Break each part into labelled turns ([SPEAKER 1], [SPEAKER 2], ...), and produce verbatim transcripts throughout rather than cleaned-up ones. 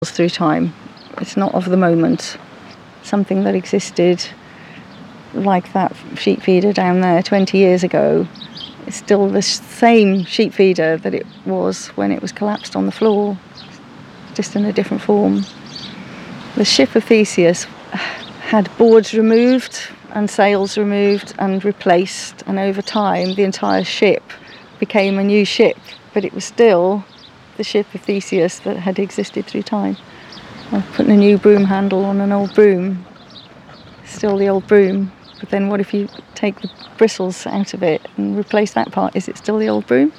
[SPEAKER 1] through time. It's not of the moment. Something that existed like that sheep feeder down there twenty years ago is still the same sheep feeder that it was when it was collapsed on the floor, just in a different form. The ship of Theseus had boards removed and sails removed and replaced, and over time the entire ship became a new ship, but it was still the ship of Theseus that had existed through time. Like putting a new broom handle on an old broom, still the old broom, but then what if you take the bristles out of it and replace that part? Is it still the old broom?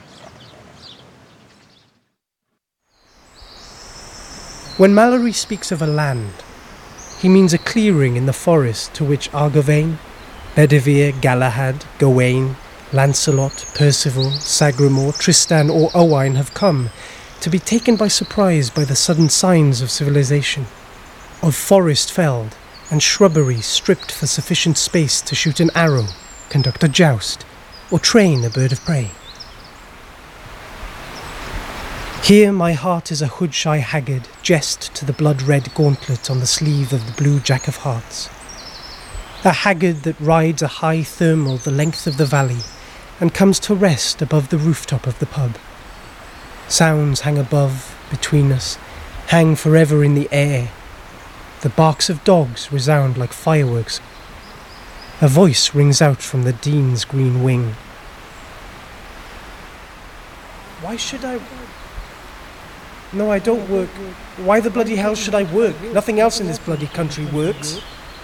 [SPEAKER 2] When Malory speaks of a land, he means a clearing in the forest to which Argovain, Bedivere, Galahad, Gawain, Lancelot, Percival, Sagramore, Tristan or Owain have come, to be taken by surprise by the sudden signs of civilization, of forest felled and shrubbery stripped for sufficient space to shoot an arrow, conduct a joust, or train a bird of prey. Here my heart is a hood-shy haggard, jest to the blood-red gauntlet on the sleeve of the blue jack of hearts. A haggard that rides a high thermal the length of the valley and comes to rest above the rooftop of the pub. Sounds hang above, between us, hang forever in the air. The barks of dogs resound like fireworks. A voice rings out from the Dean's green wing. Why should I... No, I don't work. Why the bloody hell should I work? Nothing else in this bloody country works.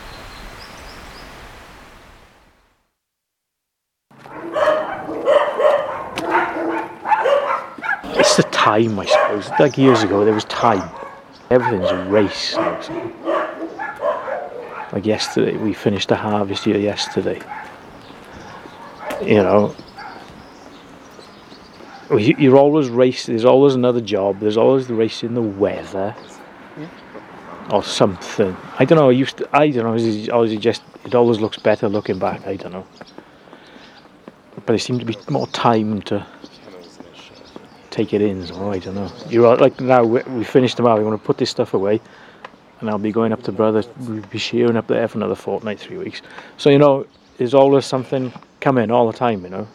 [SPEAKER 3] It's the time, I suppose. Like years ago, there was time. Everything's a race. Like yesterday, we finished the harvest year yesterday. You know, you're always racing. There's always another job. There's always the race in the weather or something. I don't know. I used to, I don't know. Is it, or is it just? It always looks better looking back. I don't know. But there seemed to be more time to take it in. So I don't know. You're like now. We, we finished tomorrow. We're going to put this stuff away, and I'll be going up to brother. We'll be shearing up there for another fortnight, three weeks. So you know, there's always something coming all the time. You know.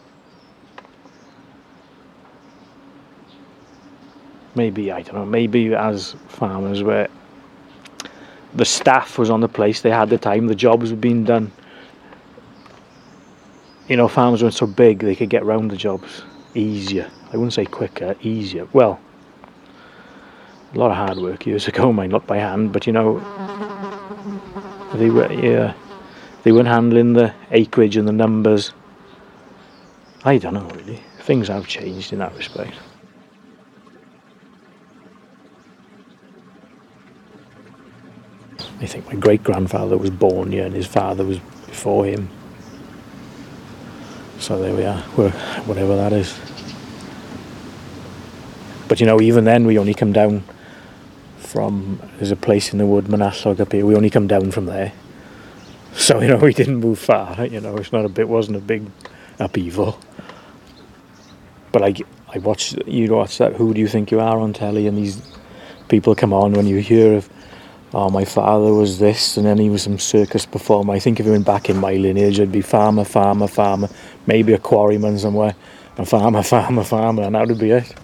[SPEAKER 3] Maybe, I don't know, maybe as farmers where the staff was on the place, they had the time, the jobs were being done. You know, farmers weren't so big, they could get round the jobs easier. I wouldn't say quicker, easier. Well, a lot of hard work years ago, mine, not by hand, but you know, they were, yeah, they weren't handling the acreage and the numbers. I don't know, really. Things have changed in that respect. I think my great-grandfather was born here and his father was before him. So there we are, we're, whatever that is. But you know, even then we only come down from, there's a place in the wood, Monallog up here, we only come down from there. So, you know, we didn't move far, you know, it's not a bit, wasn't a big upheaval. But I, I watch, you watch that Who Do You Think You Are on telly, and these people come on when you hear of, oh, my father was this, and then he was some circus performer. I think if he went back in my lineage, I'd be farmer, farmer, farmer, maybe a quarryman somewhere, and farmer, farmer, farmer, and that would be it.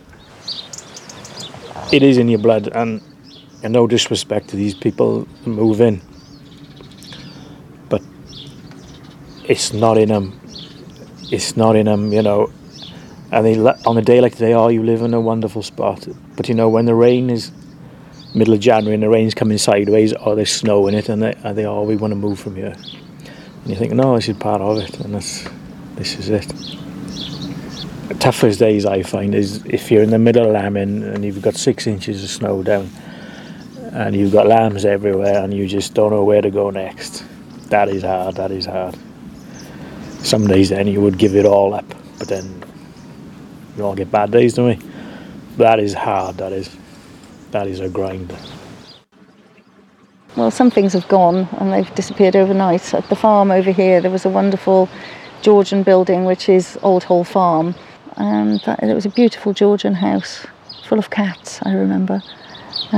[SPEAKER 3] It is in your blood, and, and no disrespect to these people who move in, but it's not in them. It's not in them, you know. And they, on a day like today, oh, you live in a wonderful spot. But you know, when the rain is middle of January and the rain's coming sideways, or there's snow in it, and they, and they oh, we want to move from here. And you think, no, this is part of it, and that's, this is it. The toughest days I find is if you're in the middle of lambing and you've got six inches of snow down, and you've got lambs everywhere, and you just don't know where to go next. That is hard, that is hard. Some days then you would give it all up, but then you all get bad days, don't we? That is hard, that is. That is a grind.
[SPEAKER 1] Well, some things have gone and they've disappeared overnight. At the farm over here, there was a wonderful Georgian building, which is Old Hall Farm. And that, it was a beautiful Georgian house, full of cats, I remember.